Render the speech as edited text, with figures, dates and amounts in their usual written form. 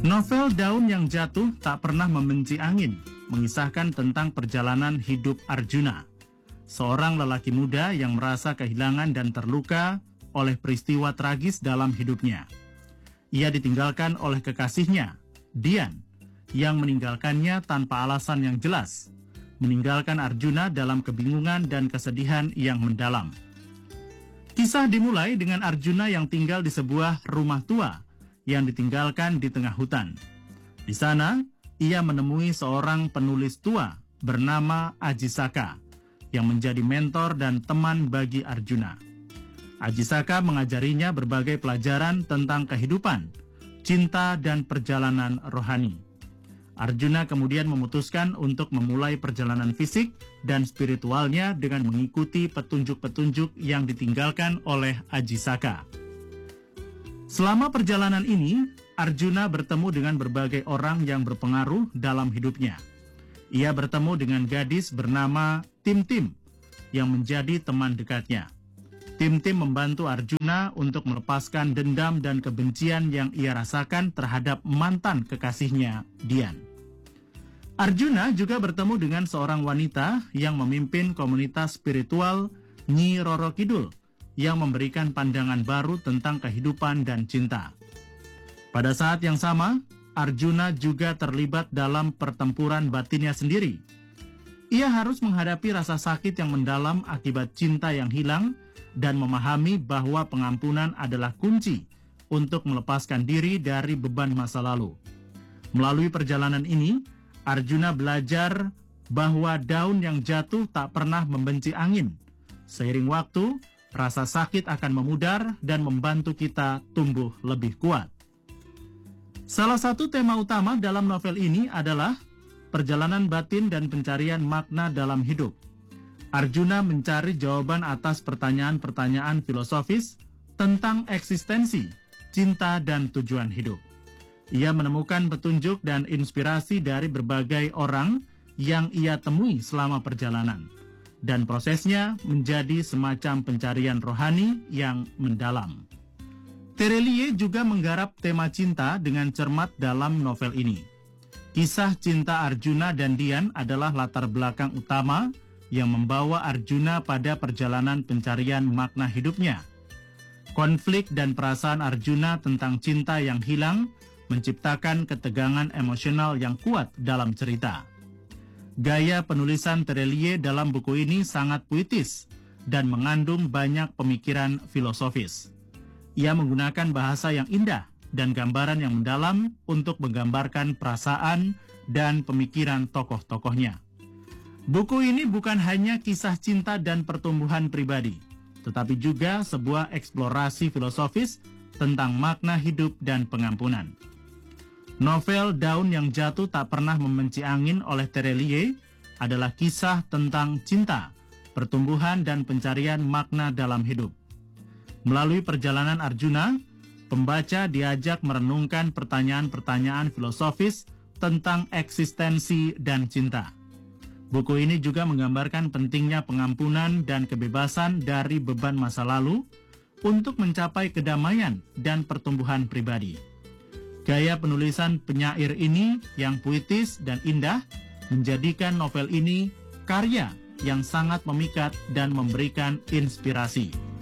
Novel Daun yang Jatuh Tak Pernah Membenci Angin mengisahkan tentang perjalanan hidup Arjuna, seorang lelaki muda yang merasa kehilangan dan terluka oleh peristiwa tragis dalam hidupnya. Ia ditinggalkan oleh kekasihnya, Dian, yang meninggalkannya tanpa alasan yang jelas, meninggalkan Arjuna dalam kebingungan dan kesedihan yang mendalam. Kisah dimulai dengan Arjuna yang tinggal di sebuah rumah tua yang ditinggalkan di tengah hutan. Di sana, ia menemui seorang penulis tua bernama Ajisaka yang menjadi mentor dan teman bagi Arjuna. Ajisaka mengajarinya berbagai pelajaran tentang kehidupan, cinta, dan perjalanan rohani. Arjuna kemudian memutuskan untuk memulai perjalanan fisik dan spiritualnya dengan mengikuti petunjuk-petunjuk yang ditinggalkan oleh Ajisaka. Selama perjalanan ini, Arjuna bertemu dengan berbagai orang yang berpengaruh dalam hidupnya. Ia bertemu dengan gadis bernama Tim-Tim yang menjadi teman dekatnya. Tim-Tim membantu Arjuna untuk melepaskan dendam dan kebencian yang ia rasakan terhadap mantan kekasihnya, Dian. Arjuna juga bertemu dengan seorang wanita yang memimpin komunitas spiritual Nyi Roro Kidul yang memberikan pandangan baru tentang kehidupan dan cinta. Pada saat yang sama, Arjuna juga terlibat dalam pertempuran batinnya sendiri. Ia harus menghadapi rasa sakit yang mendalam akibat cinta yang hilang dan memahami bahwa pengampunan adalah kunci untuk melepaskan diri dari beban masa lalu. Melalui perjalanan ini, Arjuna belajar bahwa daun yang jatuh tak pernah membenci angin. Seiring waktu, rasa sakit akan memudar dan membantu kita tumbuh lebih kuat. Salah satu tema utama dalam novel ini adalah perjalanan batin dan pencarian makna dalam hidup. Arjuna mencari jawaban atas pertanyaan-pertanyaan filosofis tentang eksistensi, cinta, dan tujuan hidup. Ia menemukan petunjuk dan inspirasi dari berbagai orang yang ia temui selama perjalanan. Dan prosesnya menjadi semacam pencarian rohani yang mendalam. Terelie juga menggarap tema cinta dengan cermat dalam novel ini. Kisah cinta Arjuna dan Dian adalah latar belakang utama yang membawa Arjuna pada perjalanan pencarian makna hidupnya. Konflik dan perasaan Arjuna tentang cinta yang hilang menciptakan ketegangan emosional yang kuat dalam cerita. Gaya penulisan Terelie dalam buku ini sangat puitis dan mengandung banyak pemikiran filosofis. Ia menggunakan bahasa yang indah dan gambaran yang mendalam untuk menggambarkan perasaan dan pemikiran tokoh-tokohnya. Buku ini bukan hanya kisah cinta dan pertumbuhan pribadi, tetapi juga sebuah eksplorasi filosofis tentang makna hidup dan pengampunan. Novel Daun yang Jatuh Tak Pernah Membenci Angin oleh Terelie adalah kisah tentang cinta, pertumbuhan, dan pencarian makna dalam hidup. Melalui perjalanan Arjuna, pembaca diajak merenungkan pertanyaan-pertanyaan filosofis tentang eksistensi dan cinta. Buku ini juga menggambarkan pentingnya pengampunan dan kebebasan dari beban masa lalu untuk mencapai kedamaian dan pertumbuhan pribadi. Gaya penulisan penyair ini yang puitis dan indah menjadikan novel ini karya yang sangat memikat dan memberikan inspirasi.